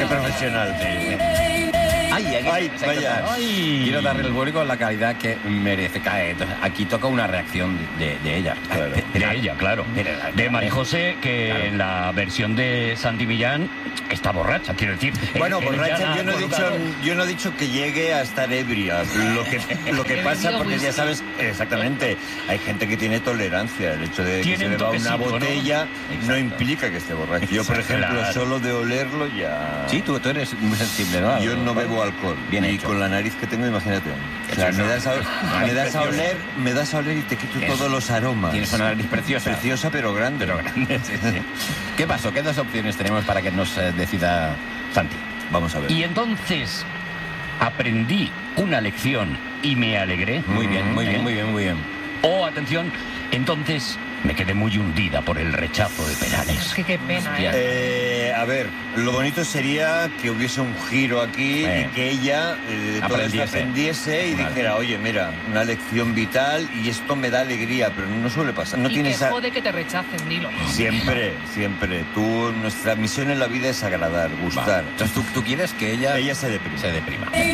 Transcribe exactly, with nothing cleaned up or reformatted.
qué profesional. Sí. Ay, aquí Ay, se- se- vaya. Ay. Quiero darle al público la calidad que merece. Cae. Entonces, aquí toca una reacción de, de ella. Claro. De ella, claro. Mira, De María José, que Claro. en la versión de Santi Millán está borracha, quiero decir. Bueno, Él- él borracha, ya yo no, he dicho, colocado- yo no he dicho que llegue a estar ebria. Lo que, lo que Que pasa, bebió porque ya whisky. sabes, exactamente, hay gente que tiene tolerancia. El hecho de que Tiene se un beba una toquecito, ¿no? botella no, Exacto. implica que esté borracho. Yo, por Exacto. ejemplo, Claro. solo de olerlo ya... Sí, tú, tú eres muy sensible, ¿no? Yo no bebo alcohol. Bien y hecho. con la nariz que tengo, imagínate. O sea, Eso me no. das, a, me das a oler, me das a oler y te quito Eso. todos los aromas. Tienes una nariz preciosa. Preciosa, pero grande. Pero grande, sí, sí. ¿Qué pasó? ¿Qué dos opciones tenemos para que nos eh, decida Santi? Vamos a ver. Y entonces aprendí una lección y me alegré. Muy bien, muy bien, muy bien, muy bien. O, atención, entonces me quedé muy hundida por el rechazo de Perales. Es que qué pena, Hostia. ¿eh? Eh, a ver, lo bonito sería que hubiese un giro aquí Eh. y que ella eh, de todo esto Aprendiese. aprendiese y Vale. dijera, oye, mira, una lección vital y esto me da alegría, pero no suele pasar. No y tienes que a- jode que te rechacen, dilo. Siempre, siempre. Tú, nuestra misión en la vida es agradar, Va. gustar. Entonces tú, tú quieres que ella, Ella se deprime. se deprima.